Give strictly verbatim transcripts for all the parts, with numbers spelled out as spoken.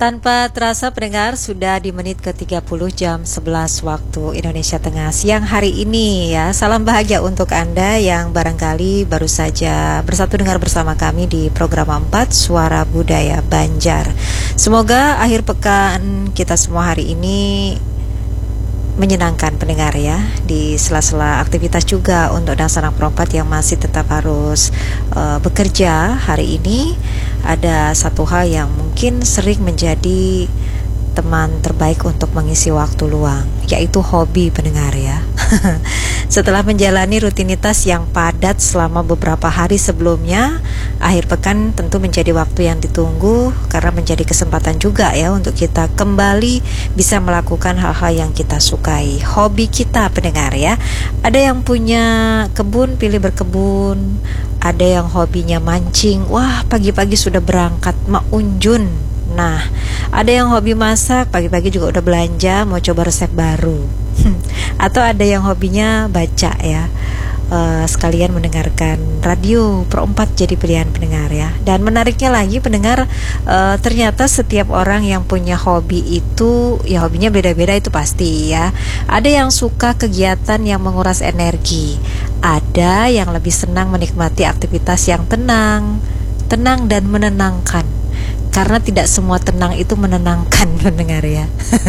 Tanpa terasa pendengar, sudah di menit ke tiga puluh jam sebelas waktu Indonesia Tengah siang hari ini ya. Salam bahagia untuk Anda yang barangkali baru saja bersatu dengar bersama kami di program empat Suara Budaya Banjar. Semoga akhir pekan kita semua hari ini menyenangkan pendengar ya, di sela-sela aktivitas juga untuk dan sanak perempat yang masih tetap harus uh, bekerja. Hari ini ada satu hal yang mungkin sering menjadi teman terbaik untuk mengisi waktu luang, yaitu hobi pendengar ya. Setelah menjalani rutinitas yang padat selama beberapa hari sebelumnya, akhir pekan tentu menjadi waktu yang ditunggu karena menjadi kesempatan juga ya untuk kita kembali bisa melakukan hal-hal yang kita sukai, hobi kita pendengar ya. Ada yang punya kebun, pilih berkebun. Ada yang hobinya mancing, wah pagi-pagi sudah berangkat maunjun. Nah, ada yang hobi masak, pagi-pagi juga udah belanja, mau coba resep baru. Atau ada yang hobinya baca ya, uh, sekalian mendengarkan radio. Perempat jadi pilihan pendengar ya. Dan menariknya lagi pendengar, uh, ternyata setiap orang yang punya hobi itu, ya hobinya beda-beda itu pasti ya. Ada yang suka kegiatan yang menguras energi, ada yang lebih senang menikmati aktivitas yang tenang, tenang dan menenangkan. Karena tidak semua tenang itu menenangkan pendengar ya.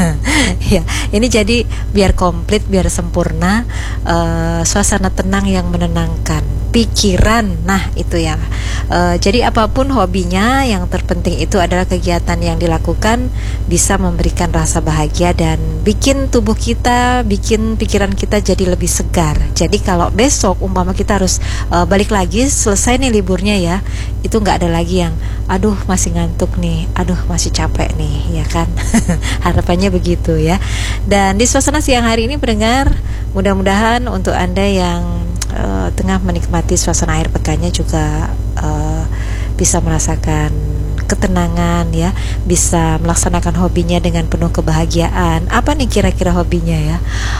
Ya, ini jadi biar komplit, biar sempurna, uh, suasana tenang yang menenangkan pikiran. Nah, itu ya. Uh, jadi apapun hobinya, yang terpenting itu adalah kegiatan yang dilakukan bisa memberikan rasa bahagia dan bikin tubuh kita, bikin pikiran kita jadi lebih segar. Jadi kalau besok umpama kita harus uh, balik lagi, selesai nih liburnya ya, itu nggak ada lagi yang aduh masih ngantuk nih, aduh masih capek nih, ya kan? Harapannya begitu ya. Dan di suasana siang hari ini pendengar, mudah-mudahan untuk Anda yang uh, tengah menikmati suasana akhir pekannya juga uh, bisa merasakan ketenangan ya, bisa melaksanakan hobinya dengan penuh kebahagiaan. Apa nih kira-kira hobinya ya?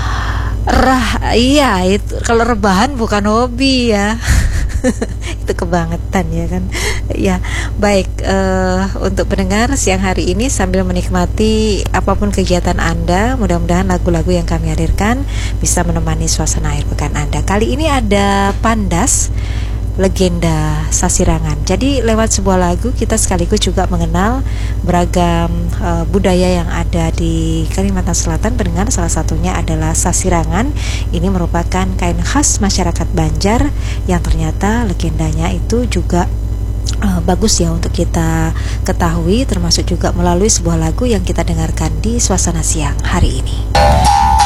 Rah, iya itu kalau rebahan bukan hobi ya. Itu kebangetan ya kan. Ya, baik, uh, untuk pendengar siang hari ini sambil menikmati apapun kegiatan Anda, mudah-mudahan lagu-lagu yang kami hadirkan bisa menemani suasana akhir pekan Anda. Kali ini ada Pandas, legenda Sasirangan. Jadi lewat sebuah lagu kita sekaligus juga mengenal beragam uh, budaya yang ada di Kalimantan Selatan. Pendengar, salah satunya adalah Sasirangan. Ini merupakan kain khas masyarakat Banjar yang ternyata legendanya itu juga uh, bagus ya untuk kita ketahui, termasuk juga melalui sebuah lagu yang kita dengarkan di suasana siang hari ini.